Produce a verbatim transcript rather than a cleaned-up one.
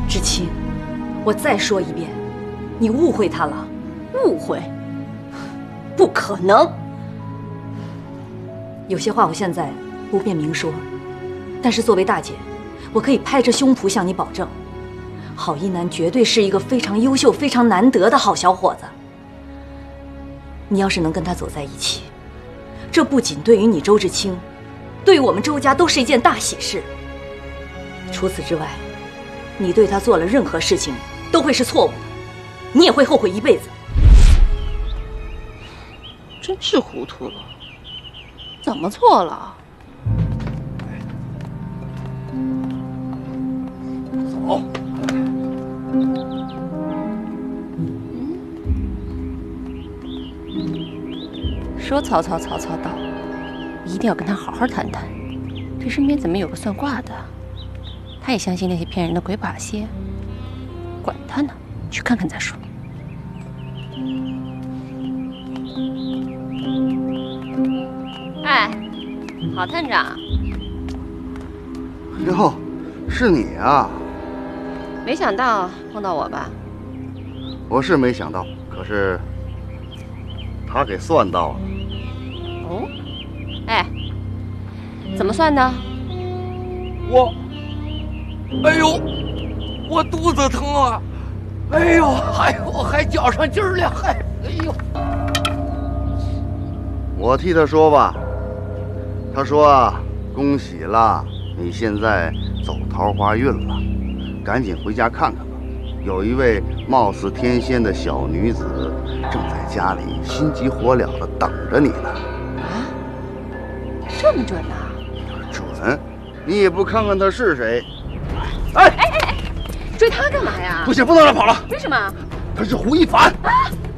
知青，我再说一遍，你误会他了。 误会？不可能。 有些话我现在不便明说，但是作为大姐，我可以拍着胸脯向你保证，郝一楠绝对是一个非常优秀、非常难得的好小伙子。你要是能跟他走在一起，这不仅对于你周志清，对于我们周家都是一件大喜事。除此之外，你对他做了任何事情都会是错误的，你也会后悔一辈子。 真是糊涂了，怎么错了？ 走。 说曹操，曹操到，一定要跟他好好谈谈。这身边怎么有个算卦的？他也相信那些骗人的鬼把戏？管他呢，去看看再说。哎，郝探长。 哟，是你啊！ 没想到碰到我吧？ 我是没想到，可是他给算到了。 哦，哎，怎么算的？ 我，哎呦，我肚子疼啊！哎呦，还我还较上劲儿了，还哎呦！ 我替他说吧，他说啊，恭喜了，你现在走桃花运了，赶紧回家看看吧。有一位貌似天仙的小女子，正在家里心急火燎地等着你呢。 啊，这么准呐？ 准，你也不看看她是谁？ 哎哎哎哎，追他干嘛呀？ 不行，不能让他跑了。 为什么？ 他是胡一凡。 啊！